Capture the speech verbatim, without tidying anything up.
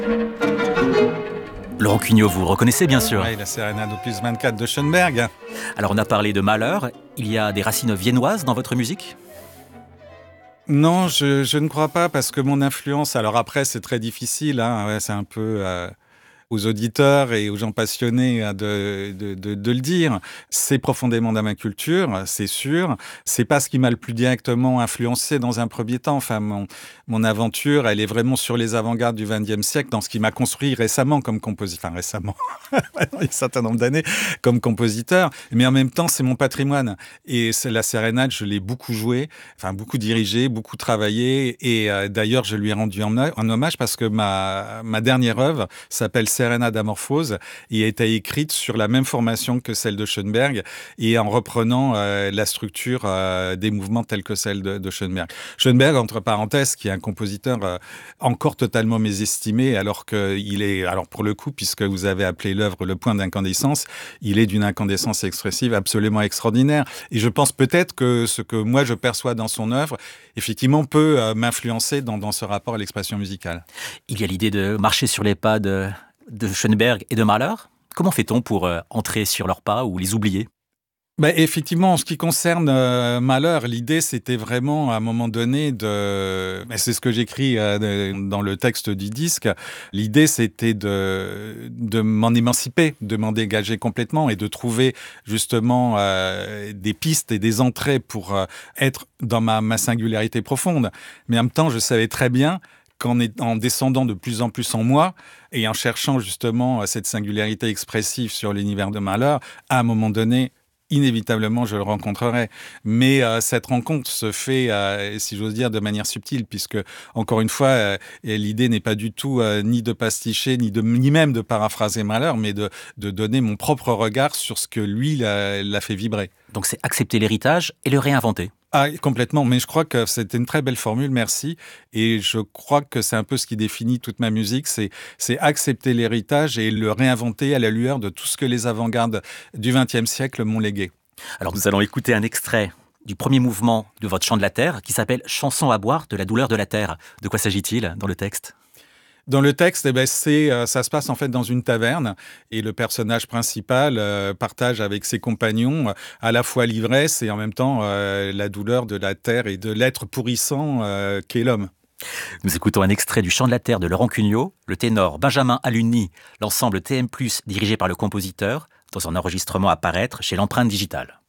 Laurent Cugnot, vous le reconnaissez bien sûr. Oui, la sérénade opus vingt-quatre de Schoenberg. Alors on a parlé de Mahler, il y a des racines viennoises dans votre musique ? Non, je, je ne crois pas, parce que mon influence, alors après c'est très difficile, hein, ouais, c'est un peu euh, aux auditeurs et aux gens passionnés hein, de, de, de, de le dire, c'est profondément dans ma culture, c'est sûr, c'est pas ce qui m'a le plus directement influencé dans un premier temps, enfin mon, mon aventure elle est vraiment sur les avant-gardes du vingtième siècle, dans ce qui m'a construit récemment comme compositeur, enfin récemment, il y a un certain nombre d'années comme compositeur, mais en même temps c'est mon patrimoine, et c'est la sérénade, je l'ai beaucoup joué, enfin beaucoup dirigé, beaucoup travaillé, et euh, d'ailleurs je lui ai rendu en, en hommage parce que ma, ma dernière œuvre s'appelle Sérénade Amorphose et a été écrite sur la même formation que celle de Schoenberg et en reprenant euh, la structure euh, des mouvements tels que celle de, de Schoenberg. Schoenberg, entre parenthèses, qui est un compositeur euh, encore totalement mésestimé, alors qu'il est, alors pour le coup, puisque vous avez appelé l'œuvre Le Point d'incandescence, il est d'une incandescence expressive absolument extraordinaire. Et je pense peut-être que ce que moi je perçois dans son œuvre, effectivement, peut euh, m'influencer dans, dans ce rapport à l'expression musicale. Il y a l'idée de marcher sur les pas de... de Schoenberg et de Mahler. Comment fait-on pour euh, entrer sur leurs pas ou les oublier ? Ben, effectivement, en ce qui concerne euh, Mahler, l'idée c'était vraiment à un moment donné de... Ben, c'est ce que j'écris euh, de, dans le texte du disque. L'idée c'était de, de m'en émanciper, de m'en dégager complètement et de trouver justement euh, des pistes et des entrées pour euh, être dans ma, ma singularité profonde. Mais en même temps, je savais très bien qu'en est, en descendant de plus en plus en moi et en cherchant justement cette singularité expressive sur l'univers de Mahler, à un moment donné, inévitablement, je le rencontrerai. Mais euh, cette rencontre se fait, euh, si j'ose dire, de manière subtile, puisque, encore une fois, euh, l'idée n'est pas du tout euh, ni de pasticher, ni, de, ni même de paraphraser Mahler, mais de, de donner mon propre regard sur ce que lui l'a, l'a fait vibrer. Donc c'est accepter l'héritage et le réinventer. Ah, complètement, mais je crois que c'était une très belle formule, merci. Et je crois que c'est un peu ce qui définit toute ma musique, c'est, c'est accepter l'héritage et le réinventer à la lueur de tout ce que les avant-gardes du vingtième siècle m'ont légué. Alors nous allons écouter un extrait du premier mouvement de votre chant de la terre qui s'appelle « Chanson à boire de la douleur de la terre ». De quoi s'agit-il dans le texte ? Dans le texte, eh ben, c'est, euh, ça se passe en fait dans une taverne et le personnage principal euh, partage avec ses compagnons euh, à la fois l'ivresse et en même temps euh, la douleur de la terre et de l'être pourrissant euh, qu'est l'homme. Nous écoutons un extrait du Chant de la terre de Laurent Cugnot, le ténor Benjamin Alunni, l'ensemble T M plus dirigé par le compositeur, dans un enregistrement à paraître chez l'Empreinte Digitale.